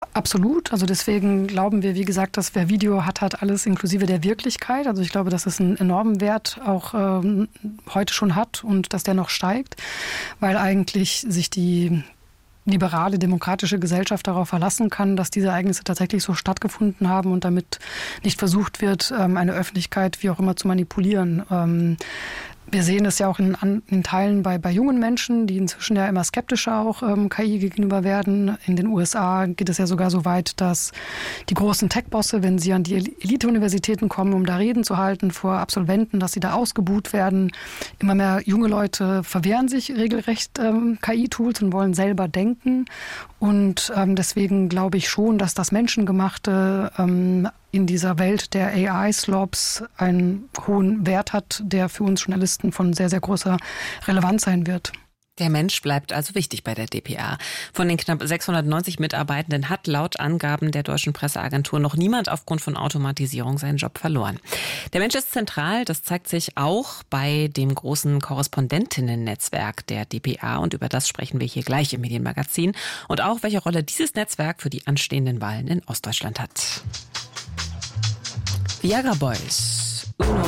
Absolut. Also deswegen glauben wir, wie gesagt, dass wer Video hat alles inklusive der Wirklichkeit. Also ich glaube, dass es einen enormen Wert auch heute schon hat und dass der noch steigt, weil eigentlich sich die liberale, demokratische Gesellschaft darauf verlassen kann, dass diese Ereignisse tatsächlich so stattgefunden haben und damit nicht versucht wird, eine Öffentlichkeit wie auch immer zu manipulieren. Wir sehen es ja auch in Teilen bei jungen Menschen, die inzwischen ja immer skeptischer auch KI gegenüber werden. In den USA geht es ja sogar so weit, dass die großen Tech-Bosse, wenn sie an die Elite-Universitäten kommen, um da Reden zu halten vor Absolventen, dass sie da ausgebuht werden. Immer mehr junge Leute verwehren sich regelrecht KI-Tools und wollen selber denken. Und deswegen glaube ich schon, dass das Menschengemachte in dieser Welt der AI-Slobs einen hohen Wert hat, der für uns Journalisten von sehr, sehr großer Relevanz sein wird. Der Mensch bleibt also wichtig bei der dpa. Von den knapp 690 Mitarbeitenden hat laut Angaben der Deutschen Presseagentur noch niemand aufgrund von Automatisierung seinen Job verloren. Der Mensch ist zentral, das zeigt sich auch bei dem großen Korrespondentinnen-Netzwerk der dpa und über das sprechen wir hier gleich im Medienmagazin und auch, welche Rolle dieses Netzwerk für die anstehenden Wahlen in Ostdeutschland hat. Viagra Boys.